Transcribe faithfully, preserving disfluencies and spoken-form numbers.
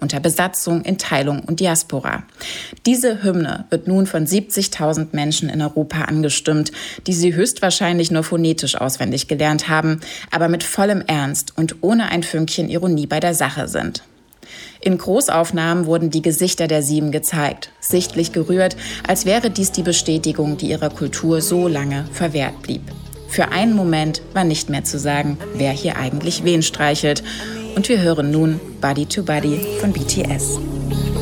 unter Besatzung, in Teilung und Diaspora. Diese Hymne wird nun von siebzigtausend Menschen in Europa angestimmt, die sie höchstwahrscheinlich nur phonetisch auswendig gelernt haben, aber mit vollem Ernst und ohne ein Fünkchen Ironie bei der Sache sind. In Großaufnahmen wurden die Gesichter der Sieben gezeigt, sichtlich gerührt, als wäre dies die Bestätigung, die ihrer Kultur so lange verwehrt blieb. Für einen Moment war nicht mehr zu sagen, wer hier eigentlich wen streichelt. Und wir hören nun Body to Body von B T S.